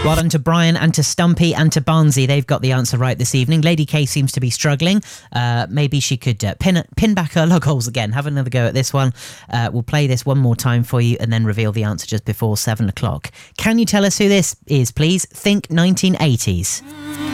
Well done to Brian and to Stumpy and to Barnsey. They've got the answer right this evening. Lady K seems to be struggling. Maybe she could pin back her log holes again. Have another go at this one. We'll play this one more time for you and then reveal the answer just before 7 o'clock. Can you tell us who this is, please? Think 1980s.